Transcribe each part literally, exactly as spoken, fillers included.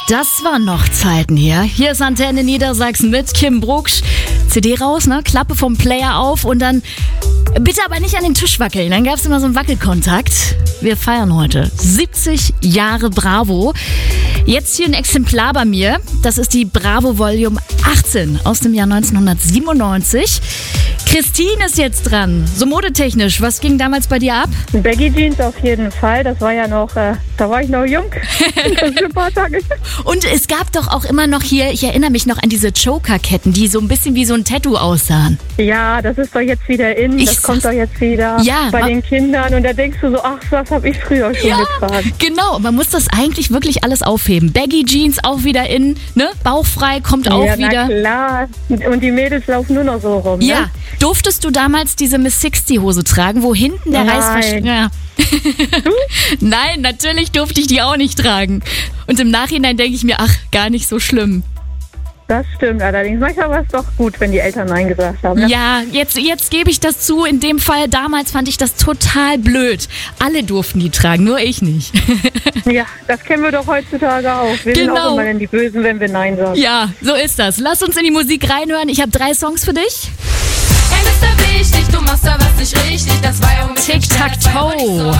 Das waren noch Zeiten hier. Hier ist Antenne Niedersachsen mit Kim Brucksch. C D raus, ne? Klappe vom Player auf und dann bitte aber nicht an den Tisch wackeln. Dann gab es immer so einen Wackelkontakt. Wir feiern heute siebzig Jahre Bravo. Jetzt hier ein Exemplar bei mir. Das ist die Bravo Volume achtzehn aus dem Jahr neunzehnhundertsiebenundneunzig. Christine ist jetzt dran. So modetechnisch, was ging damals bei dir ab? Baggy Jeans auf jeden Fall. Das war ja noch, äh, da war ich noch jung. Das sind ein paar Tage. Und es gab doch auch immer noch hier, ich erinnere mich noch an diese Choker-Ketten, die so ein bisschen wie so ein Tattoo aussahen. Ja, das ist doch jetzt wieder in. Das Ich kommt doch jetzt wieder Ja, bei ma- den Kindern. Und da denkst du so, ach, das habe ich früher schon getragen. Genau. Man muss das eigentlich wirklich alles aufheben. Baggy Jeans auch wieder in, ne? Bauchfrei kommt auch ja, wieder. na klar. Und die Mädels laufen nur noch so rum. Ja. Ne? Durftest du damals diese Miss sechzig Hose tragen, wo hinten der Nein. Reißverschluss... Ja. Nein, natürlich durfte ich die auch nicht tragen. Und im Nachhinein denke ich mir, ach, gar nicht so schlimm. Das stimmt allerdings. Manchmal war es doch gut, wenn die Eltern Nein gesagt haben. Ne? Ja, jetzt, jetzt gebe ich das zu. In dem Fall, damals fand ich das total blöd. Alle durften die tragen, nur ich nicht. Ja, das kennen wir doch heutzutage auch. Wir sind Genau. auch immer dann die Bösen, wenn wir Nein sagen. Ja, so ist das. Lass uns in die Musik reinhören. Ich habe drei Songs für dich. Hey, Mister Wichtig, du machst da was nicht richtig. Das war ja um Tic-Tac-Toe.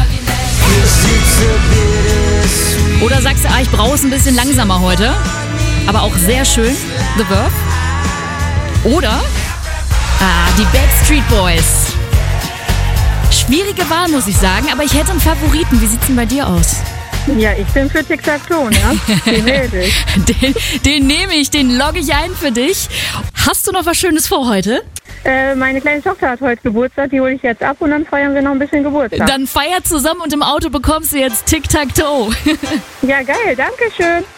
Oder sagst du, ah, ich brauche es ein bisschen langsamer heute. Aber auch sehr schön. The Verve. Oder ah, die Backstreet Boys. Schwierige Wahl, muss ich sagen. Aber ich hätte einen Favoriten. Wie sieht's denn bei dir aus? Ja, ich bin für Tic-Tac-Toe, ja? Den wähle ich. Den, den nehme ich, den logge ich ein für dich. Hast du noch was Schönes vor heute? Äh, meine kleine Tochter hat heute Geburtstag, die hole ich jetzt ab und dann feiern wir noch ein bisschen Geburtstag. Dann feiert zusammen und im Auto bekommst du jetzt Tic-Tac-Toe. Ja, geil, danke schön.